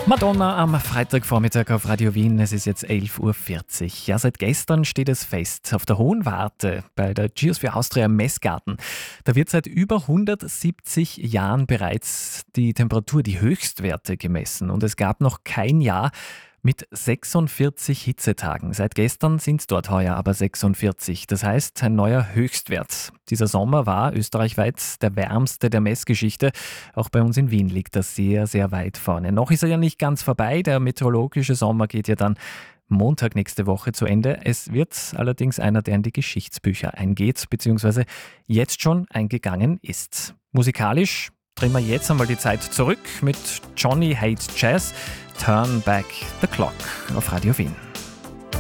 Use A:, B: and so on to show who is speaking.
A: Madonna am Freitagvormittag auf Radio Wien. Es ist jetzt 11.40 Uhr. Ja, seit gestern steht es fest. Auf der Hohen Warte bei der Geosphere Austria im Messgarten. Da wird seit über 170 Jahren bereits die Temperatur, die Höchstwerte gemessen. Und es gab noch kein Jahr mit 46 Hitzetagen. Seit gestern sind es dort heuer aber 46. Das heißt, ein neuer Höchstwert. Dieser Sommer war österreichweit der wärmste der Messgeschichte. Auch bei uns in Wien liegt das sehr, sehr weit vorne. Noch ist er ja nicht ganz vorbei. Der meteorologische Sommer geht ja dann Montag nächste Woche zu Ende. Es wird allerdings einer, der in die Geschichtsbücher eingeht, beziehungsweise jetzt schon eingegangen ist. Musikalisch drehen wir jetzt einmal die Zeit zurück mit Johnny Hates Jazz. Turn Back the Clock auf Radio Wien.